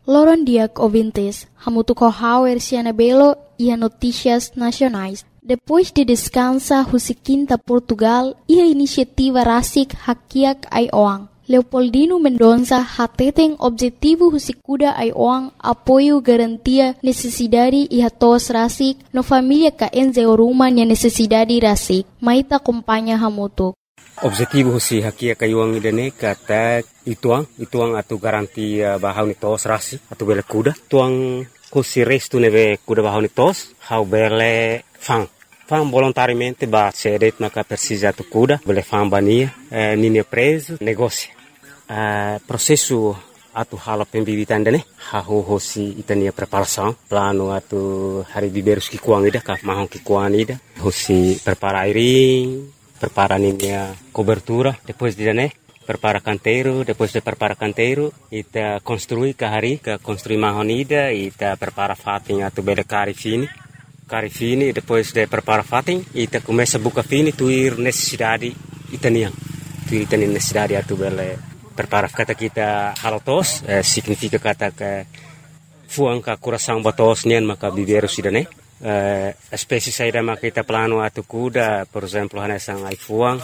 Loron diak ouvintes, hamutu kohauer siana belo e notícias nacionais. Depois de descansa Husiquinta Portugal e a iniciativa Rasik Hakiak Aioang. Leopoldino Mendonça hateten objetivo Husikuda Aioang apoio garantia necessidade e hatos Rasik no família ka enzeoruma nia necessidade Rasik. Maita acompanha hamutu. Objetivo Husi Hakiak Aioang idane kata ituang atu garantia bahau ni tos Rasik atu bele kuda. Tuang Husi restu neve kuda bahau ni tos hau bele fang volontariamente ba cedet maka persija tu kuda bele fang bania nini preso negócio processo atu hala pembibitan dene hahu hosi itania preparação plano atu hari biberus ki kuang ida ka mahon ki kuang ida hosi prepara airing prepara ninia cobertura depois de dane prepara canteiro depois de prepara canteiro ita construir ka hari ka construir mahon ida ita prepara fating atu bele cari fini depois de prepara fating ita começa buka fini tuir necessidade itanian necessidade atu bele prepara kata kita halotos significa kata ke fuang ka coração batos nian maka biberu sidane espécie saída maka kita plano atu kuda por exemplo hanesang ai fuang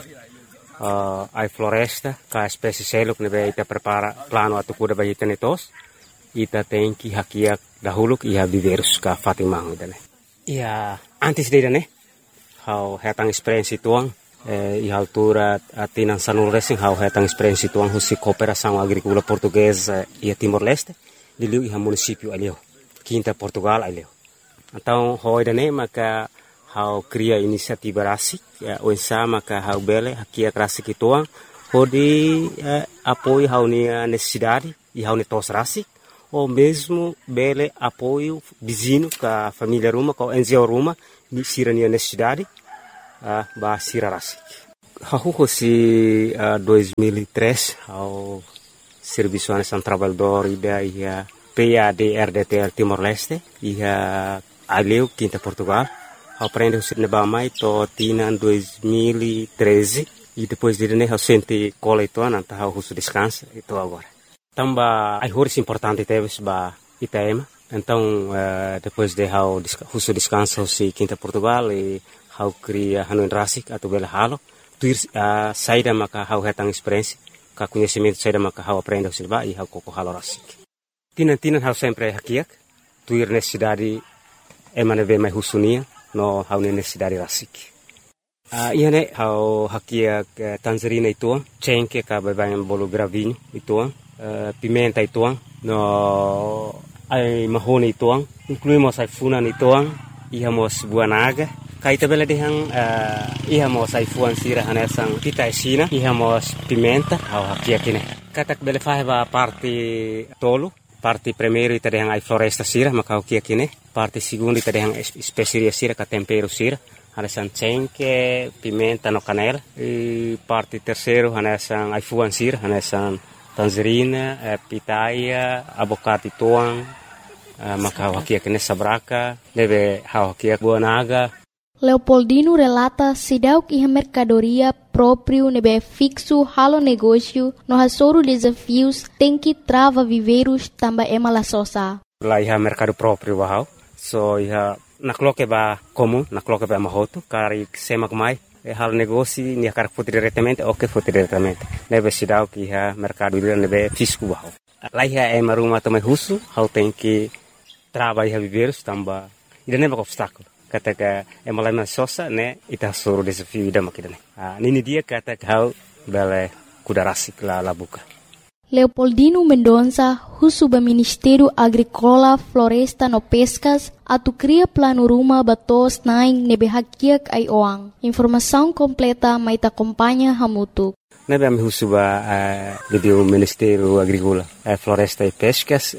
ai floresta ka espécie seluk nebe ita prepara plano atu kuda bagi tenetos ita tem que hakiak dahulu ia biberus ka fatimang idane. Ia antes de né, how hetang experiência tuang e altura atinan sanul racing how hetang experiência tuang husi cooperação agrícola portuguesa e Timor-Leste de liu e município alio Quinta Portugal alio. Então how né maka how cria inisiativa Rasik o sama ka how bele hakia Rasik tuang hodi apoio how ni necessidade e how ni tos Rasik ou mesmo bele apoio vizinho com a família Ruma, com a NGO Ruma, ni sirania necessidade, ba sira Rasik. Hahu si 2003 ao Serviço Nacional Trabalhador ida ia PAD-RDTL Timor-Leste ia aleu Quinta Portugal. Aprende o sirneba mai to tina 2013 e depois de né sente cola itu nanta hahu descansa itu agora. Tamba ai horas importante teves ba IPM. Então depois de how husu descanso si Quinta Portugal e how cria hanuin Rasik atau bela halo tuir saída maka how hetang experiência ka conhecimento saída maka how aprende o silba e how koko halo Rasik. Tinan how sempre hakiak tuir necessidade emane ve mai husunia no how necessidade Rasik. Iane how hakiak tangerina itu cengke ka babayan bolo gravinho itu pimenta ituang no ai mahone ituang incluímos ai funan ituang ihamos buanaga kaita bela dehang ihamos ai fuan sira hanesang pita esina ihamos pimenta au hakia kine katak bela faheba parte tolu parte primeiro ita dehang ai floresta sira maka hakia kine parte segundo ita dehang especiaria sira ka tempero sira hanesang cengke pimenta no canela e parte terceiro hanesang ai fuan sira hanesang tangerina, pitaia, abocate tuang, maka hakiak nessa braca, deve hakiak buanaga. Leopoldino relata sidauk e mercadoria próprio nebe fixo halo negócio no hasoro desafios tem que trava viveiros tamba emala sosa. Lá iha mercado próprio bahau, so iha nakloke ba comum, nakloke ba mahoto, kari semak mai. Hal negócio ni akar foto diretamente ou que foto diretamente nebe sidau que ha mercado dia nebe fisco bahau lá é maruma também russo how tem que trabalhar viveiros tamba ida nebe obstáculo kata ka é malama sosa né ita soro desafio ida makidane nini dia kata how bele kuda Rasik la buka. Leopoldino Mendonça, Husuba Ministério Agrícola, Floresta no Pescas, atu cria plano ruma batos naing nebe hakiak Aioang. Informação completa mai ta acompanha hamutu. Nebe am Husuba do Ministério Agrícola, Floresta e Pescas,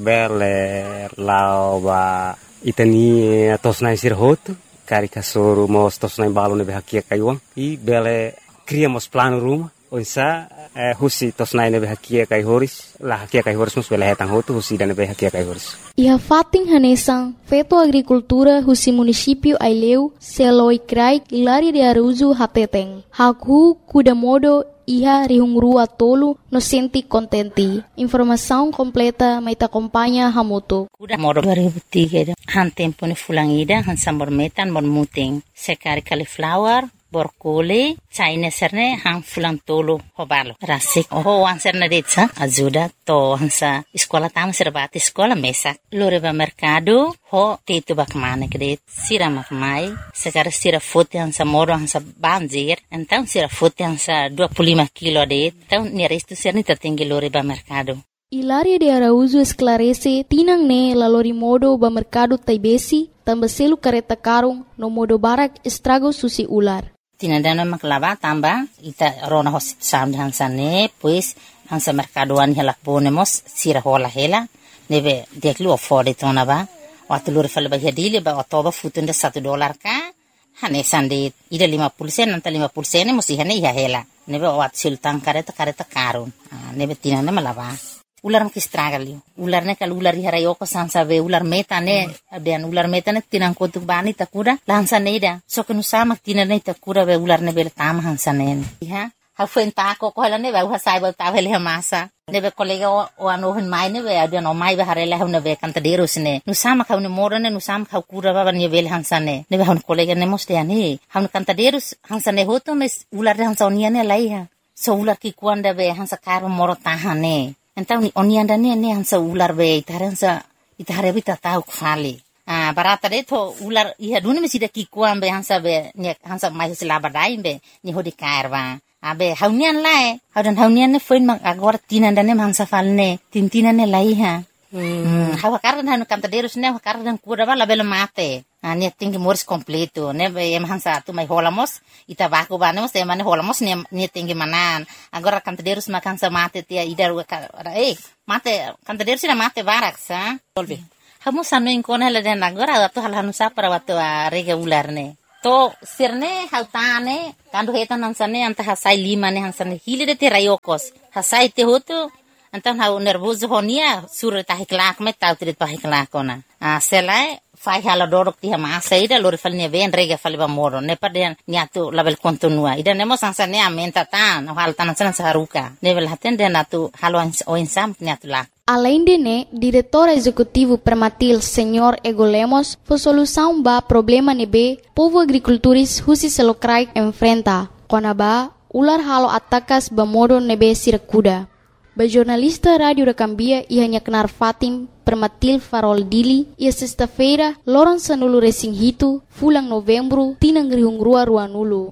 bele lauba itani tos naing sirhotu, kari kasoro mos tos naing balo nebe hakiak Aioang e bele criamos plano ruma Onsa husi tosnai nebe hakia kai horis la hakia kai horis mus bela hetang hotu husi dan nebe hakia kai horis. Iha fating hanesang feto agricultura husi município Aileu seloi krai Hilaria de Araújo hateteng. Haku kuda modo iha rihungrua tolu no senti contenti. Informação completa mai ta acompanha hamoto. Kuda modo 2003 han tempo ni fulangida han sambor metan mon muting. Sekari cauliflower borkole China serne hang fulang tolo hobalo rasik ho ang serne detsa ajuda to hansa sekolah tam serbati sekolah mesak loreba mercado ho tetu bakmane kede sira makmai sekarang sira fote hansa moro hansa banjir então sira fote hansa 25 kilo de então nerestu serni tertinggi loreba mercado. Hilaria de Araújo esclarece tinang ne lalori modo ba mercado taibesi tambah selu kareta karung no modo barak estrago susi ular. Tinadana maklava tamba ita rona hosit sam hansa ne pues hansa mercadoan hela ponemos sira hola hela neve deklu afford itona ba watulur fal ba hedile ba otoba futunda $1 ka hane sande ida 50 sen anta 50 sen musi hane ya hela neve wat sultan kareta karun neve tinana malava ular makistragali ular ne kal ular harayoko sansa be ular metane abian ular metane tinang kotuk bani takura lansa neida so kenu sama tinane takura be ular ne bel tam hansa ne ha ha fenta ko hala ne ba sai ba ta vele masa ne be kolega o ano hin mai ne be abian o mai be harela ne be kanta derus ne nu sama ka ne morane nu sama ka kura ba ne bel hansa ne be han kolega ne moste ani han kanta derus hansa ne hoto mes ular hansa oniane laiha so ular ki kuanda be hansa karo moro tahane. Então ni onianda ne hansa ular be itare bita tau kfali barata de to ular iha duni mesida ki kuambe hansa be ne hansa mai selaba dai be ni hodi kairwa abe haunian lai haunian ne foin mak agora tinanda ne hansa falne tintina ne lai ha hawa karan hanu kanta derus ne karan kura bala bela mate ne tingi mors completo ne be hansa tu mai holamos ita baku banemos te mane holamos ne tingi manan agora kanta derus mak hansa mate tia idar mate kanta derus na mate barak sa tolbi hamu sanu inkona la den agora tu hal hanu sa para watu rega ular ne to sirne hautane kandu hetan hansane anta hasai 5 ne hansane hile de te rayokos hasai te hotu antan hau nervoso honia sur ta hiklak me tau trit pa hiklakona selai fai hala dorok ti ma saida lor falne ven rega falba moro ne paden niatu label kontinua ida nemo sansane amenta tan hal tan san saruka level haten den atu halo o insam niatu la. Além de ne, diretor executivo Permatil Senhor Ego Lemos, foi solução ba problema nebe povo agricultores husi selokrai enfrenta. Konaba ular halo atakas ba modo nebe sirakuda. Ba jornalista Radio Recambia ia kenar Fatim Permatil Farol Dili ia sexta-feira loron sanulu resing hitu fulang Novembro tinang rihungrua ruanulu.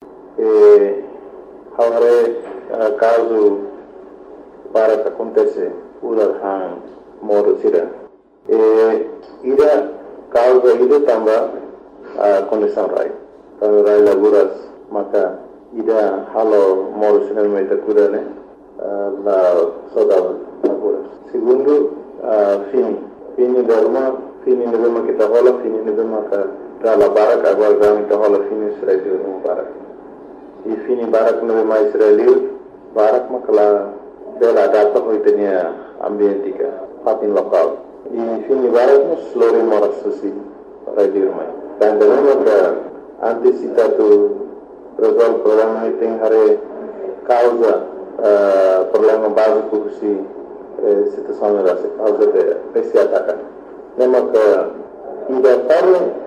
Caso para que acontece ular han modo sira ida causa ida tamba condição rai tamba rai laburas maka ida halo modo sira meta kudane la soda laburas segundo fini derma kita hola fini derma ka la barak agora gami ta hola fini sira no barak e fini barak no mais israeli barak makala bela data hoitenia ambientika fatin lokal di sini barat slore moras susi radio mai dan dengan ke antisita tu resolve problema iting hare causa problema básico si situação rasa causa de pesiataka nema ke ida pare